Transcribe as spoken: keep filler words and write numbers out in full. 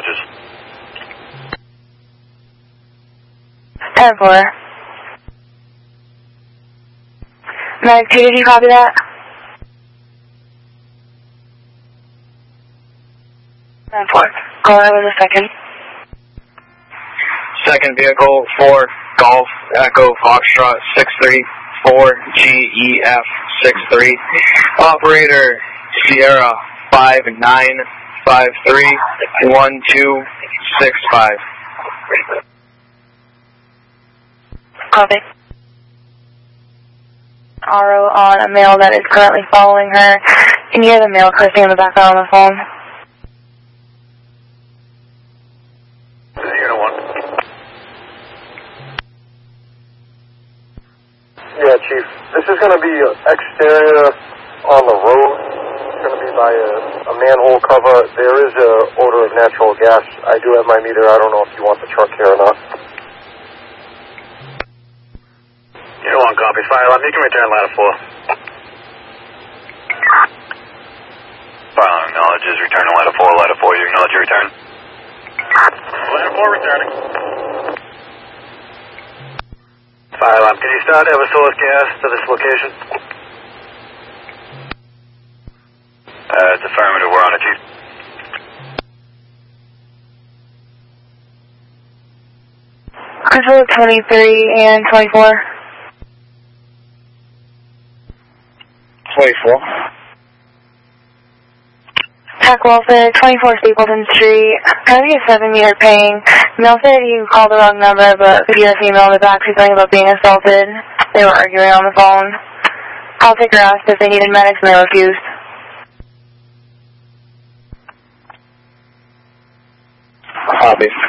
acknowledges. ten four. Medic two, did you copy that? ten four. Call that was a second. Second vehicle for Golf Echo Foxtrot six three four G E F six three. Operator Sierra five nine five three one two six five. Copy. R O on a male that is currently following her. Can you hear the male cursing in the background on the phone? Unit one. Yeah, Chief. This is going to be exterior on the road. It's going to be by a, a manhole cover. There is a odor of natural gas. I do have my meter. I don't know if you want the truck here or not. Unit one copies. Fire alarm. You can return ladder four. Fire alarm acknowledges return to ladder four. Ladder four, you acknowledge your return. Ladder four returning. Fire alarm, can you start Eversource gas to this location? Uh, it's affirmative. We're on it, Chief. Control twenty-three and twenty-four. twenty-four. Tech Welfare, twenty-four Stapleton Street. Can I get a seven meter ping? Mel said you called the wrong number, but P S emailed me back something about being assaulted. They were arguing on the phone. I'll take her asked if they needed medics and they refused. Copy.